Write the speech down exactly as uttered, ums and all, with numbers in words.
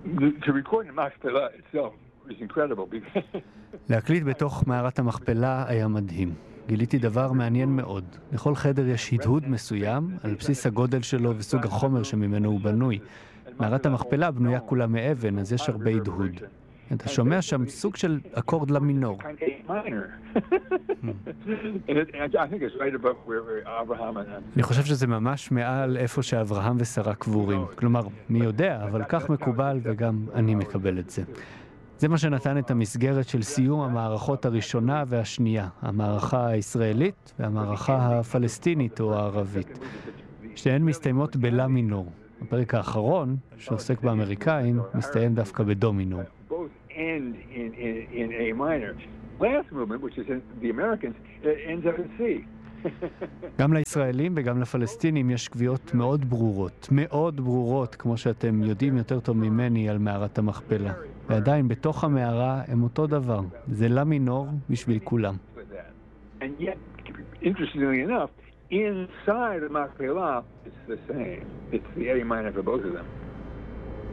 To record in Machpelah itself is incredible. להקליט בתוך מערת המכפלה היה מדהים. גיליתי דבר מעניין מאוד. לכל חדר יש הדהוד מסוים על בסיס הגודל שלו וסוג החומר שממנו הוא בנוי. מערת המכפלה בנויה כולה מאבן, אז יש הרבה הדהוד. אתה שומע שם סוג של אקורד למינור. אני חושב שזה ממש מעל איפה שאברהם ושרה קבורים. כלומר, מי יודע, אבל כך מקובל וגם אני מקבל את זה. זה מה שנתן את המסגרת של סיום המערכות הראשונה והשנייה, המערכה הישראלית והמערכה הפלסטינית או הערבית. שתיהן מסתיימות בלה מינור. הפרק האחרון, שעוסק באמריקאים, מסתיים דווקא בדו מינור. End in, in, in A minor. Last movement, which is in the Americans, uh, ends up in C. גם לישראלים וגם לפלסטינים יש קביעות מאוד ברורות, מאוד ברורות, כמו שאתם יודעים יותר טוב ממני על מערת המכפלה. ועדיין בתוך המערה הם אותו דבר. זה לה מינור בשביל כולם. And yet, interestingly enough, inside of Machpelah, it's the same. It's the A minor for both of them.